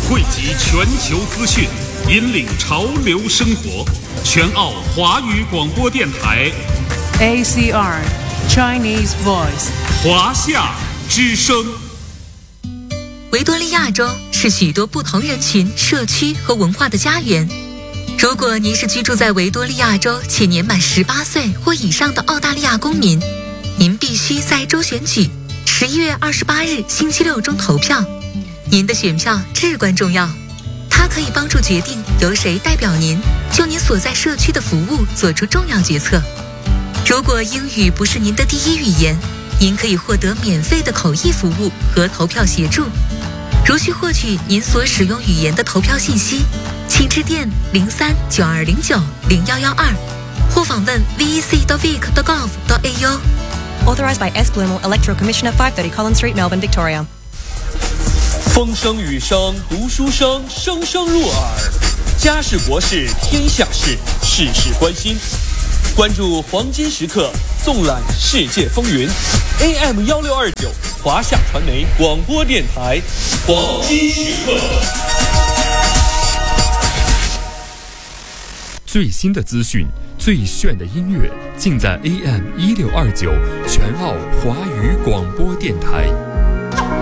汇集全球资讯，引领潮流生活。全澳华语广播电台 ACR Chinese Voice 华夏之声。 维多利亚州是许多不同人群、社区和文化的家园。如果您是居住在维多利亚州且年满18岁或以上的澳大利亚公民，您必须在州选举11月28日星期六中投票。您的选票至关重要，它可以帮助决定由谁代表您就您所在社区的服务做出重要决策。如果英语不是您的第一语言，您可以获得免费的口译服务和投票协助。如需获取您所使用语言的投票信息，请致电0392090112或访问 vec.vic.gov.au。 Authorised by S. Blumel, Electoral Commissioner, 530 Collins Street, Melbourne, Victoria。 风声雨声读书声，声声入耳。家事国事天下事，事事关心。关注黄金时刻，纵览世界风云。AM1629华夏传媒广播电台，黄金时刻。 最新的资讯，最炫的音乐，尽在AM1629全澳华语广播电台。